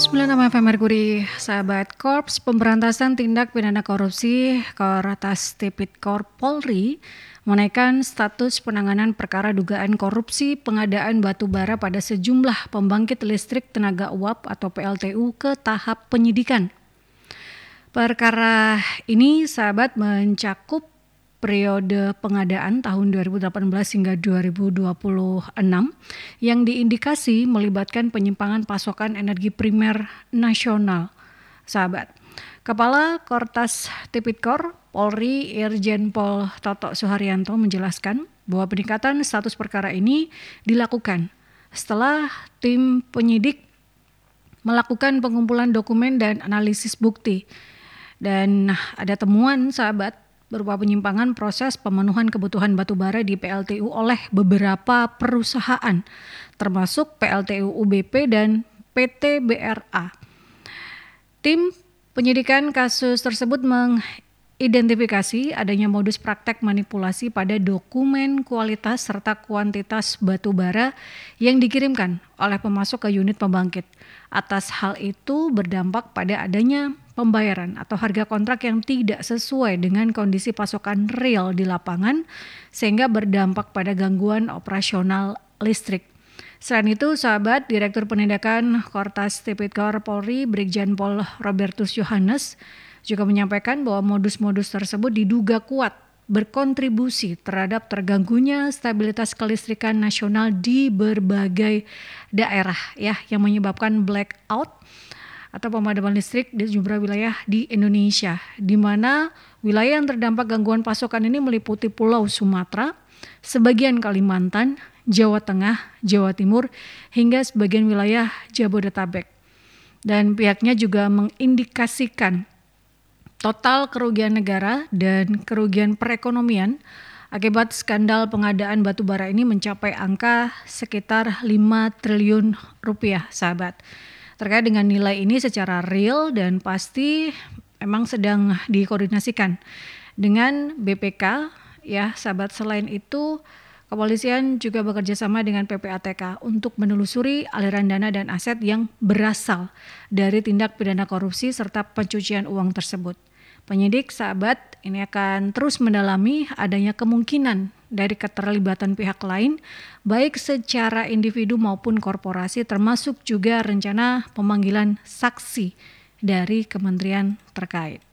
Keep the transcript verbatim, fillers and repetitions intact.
sembilan puluh enam F M Merkuri, sahabat. Korps Pemberantasan Tindak Pidana Korupsi Kortas Tipikor Polri menaikkan status penanganan perkara dugaan korupsi pengadaan batu bara pada sejumlah pembangkit listrik tenaga uap atau P L T U ke tahap penyidikan. Perkara ini, sahabat, mencakup periode pengadaan tahun dua ribu delapan belas hingga dua ribu dua puluh enam yang diindikasi melibatkan penyimpangan pasokan energi primer nasional, sahabat. Kepala Kortas Tipikor Polri Irjen Pol Toto Suharyanto menjelaskan bahwa peningkatan status perkara ini dilakukan setelah tim penyidik melakukan pengumpulan dokumen dan analisis bukti. Dan ada temuan, sahabat, berupa penyimpangan proses pemenuhan kebutuhan batubara di P L T U oleh beberapa perusahaan, termasuk P L T U U B P dan P T B R A. Tim penyidikan kasus tersebut mengidentifikasi adanya modus praktek manipulasi pada dokumen kualitas serta kuantitas batubara yang dikirimkan oleh pemasok ke unit pembangkit. Atas hal itu berdampak pada adanya pembayaran atau harga kontrak yang tidak sesuai dengan kondisi pasokan real di lapangan, sehingga berdampak pada gangguan operasional listrik. Selain itu, sahabat, Direktur Penindakan Kortas Tipikor Polri Brigjen Pol Robertus Yohanes juga menyampaikan bahwa modus-modus tersebut diduga kuat berkontribusi terhadap terganggunya stabilitas kelistrikan nasional di berbagai daerah, ya, yang menyebabkan blackout atau pemadaman listrik di sejumlah wilayah di Indonesia, di mana wilayah yang terdampak gangguan pasokan ini meliputi Pulau Sumatera, sebagian Kalimantan, Jawa Tengah, Jawa Timur, hingga sebagian wilayah Jabodetabek. Dan pihaknya juga mengindikasikan total kerugian negara dan kerugian perekonomian akibat skandal pengadaan batubara ini mencapai angka sekitar lima triliun rupiah, sahabat. Terkait dengan nilai ini secara real dan pasti memang sedang dikoordinasikan dengan B P K, ya, sahabat. Selain itu, kepolisian juga bekerja sama dengan P P A T K untuk menelusuri aliran dana dan aset yang berasal dari tindak pidana korupsi serta pencucian uang tersebut. Penyidik, sahabat, ini akan terus mendalami adanya kemungkinan dari keterlibatan pihak lain, baik secara individu maupun korporasi, termasuk juga rencana pemanggilan saksi dari kementerian terkait.